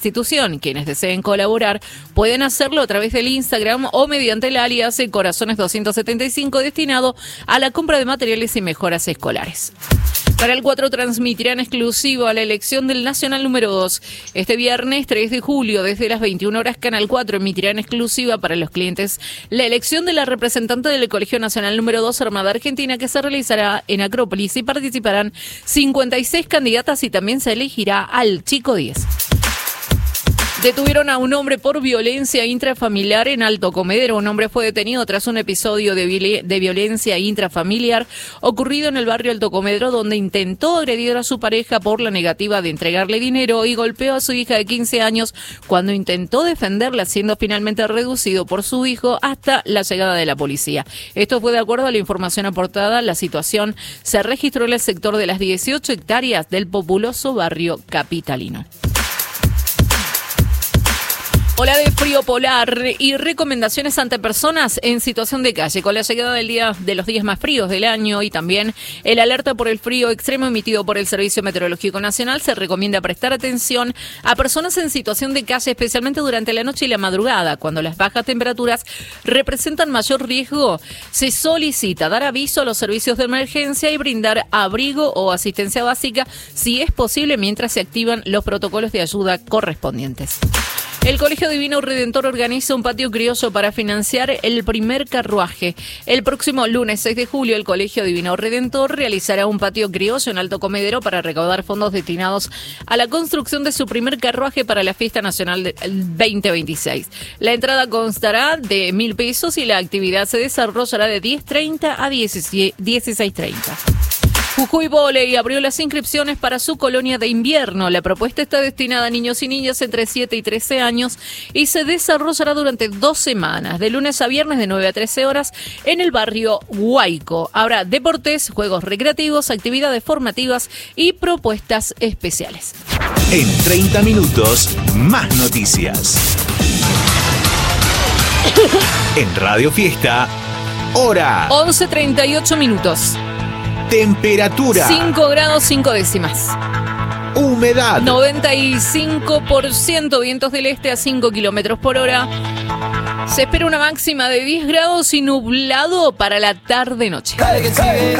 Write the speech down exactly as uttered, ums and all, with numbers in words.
institución. Quienes deseen colaborar pueden hacerlo a través del Instagram o mediante el alias Corazones doscientos setenta y cinco destinado a la compra de materiales y mejoras escolares. Canal cuatro transmitirá en exclusivo a la elección del Nacional número dos. Este viernes tres de julio, desde las veintiuna horas, Canal cuatro emitirá en exclusiva para los clientes la elección de la representante del Colegio Nacional número dos Armada Argentina, que se realizará en Acrópolis, y participarán cincuenta y seis candidatas y también se elegirá al Chico diez. Detuvieron a un hombre por violencia intrafamiliar en Alto Comedero. Un hombre fue detenido tras un episodio de, viol- de violencia intrafamiliar ocurrido en el barrio Alto Comedero, donde intentó agredir a su pareja por la negativa de entregarle dinero y golpeó a su hija de quince años cuando intentó defenderla, siendo finalmente reducido por su hijo hasta la llegada de la policía. Esto fue de acuerdo a la información aportada. La situación se registró en el sector de las dieciocho hectáreas del populoso barrio capitalino. Ola de frío polar y recomendaciones ante personas en situación de calle. Con la llegada del día de los días más fríos del año y también el alerta por el frío extremo emitido por el Servicio Meteorológico Nacional, se recomienda prestar atención a personas en situación de calle, especialmente durante la noche y la madrugada. Cuando las bajas temperaturas representan mayor riesgo, se solicita dar aviso a los servicios de emergencia y brindar abrigo o asistencia básica, si es posible, mientras se activan los protocolos de ayuda correspondientes. El Colegio Divino Redentor organiza un patio criollo para financiar el primer carruaje. El próximo lunes seis de julio, el Colegio Divino Redentor realizará un patio criollo en Alto Comedero para recaudar fondos destinados a la construcción de su primer carruaje para la Fiesta Nacional del veinte veintiséis. La entrada constará de mil pesos y la actividad se desarrollará de diez treinta a dieciséis treinta. Jujuy Voley abrió las inscripciones para su colonia de invierno. La propuesta está destinada a niños y niñas entre siete y trece años y se desarrollará durante dos semanas, de lunes a viernes de nueve a trece horas, en el barrio Huayco. Habrá deportes, juegos recreativos, actividades formativas y propuestas especiales. En treinta minutos, más noticias. En Radio Fiesta, hora. once treinta y ocho minutos. Temperatura. cinco grados cinco décimas. Humedad. noventa y cinco por ciento, vientos del este a cinco kilómetros por hora. Se espera una máxima de diez grados y nublado para la tarde-noche.